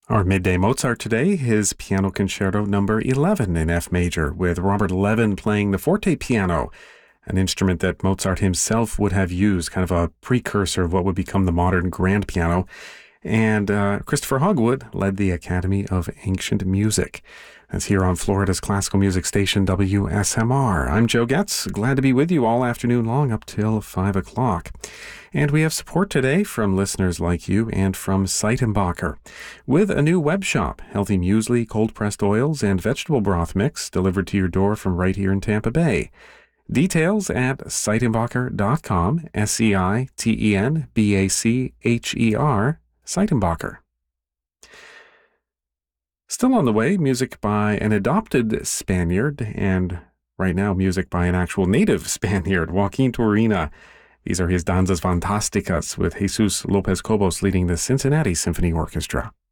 Our midday Mozart today, his Piano Concerto number 11 in F major, with Robert Levin playing the forte piano, an instrument that Mozart himself would have used, kind of a precursor of what would become the modern grand piano. And Christopher Hogwood led the Academy of Ancient Music. That's here on Florida's classical music station, WSMR. I'm Joe Getz, glad to be with you all afternoon long up till 5 o'clock. And we have support today from listeners like you and from Seitenbacher, with a new web shop, healthy muesli, cold-pressed oils, and vegetable broth mix delivered to your door from right here in Tampa Bay. Details at Seitenbacher.com, Seitenbacher, Seitenbacher. Still on the way, music by an adopted Spaniard, and right now, music by an actual native Spaniard, Joaquin Turina. These are his Danzas Fantásticas with Jesus Lopez Cobos leading the Cincinnati Symphony Orchestra.